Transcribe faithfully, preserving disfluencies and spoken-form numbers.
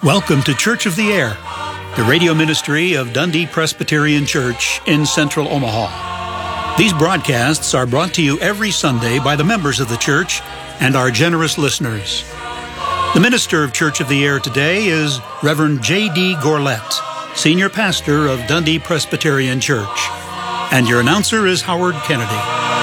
Welcome to Church of the Air, the radio ministry of Dundee Presbyterian Church in central Omaha. These broadcasts are brought to you every Sunday by the members of the church and our generous listeners. The minister of Church of the Air today is Reverend J D Gourlette, Senior Pastor of Dundee Presbyterian Church. And your announcer is Howard Kennedy.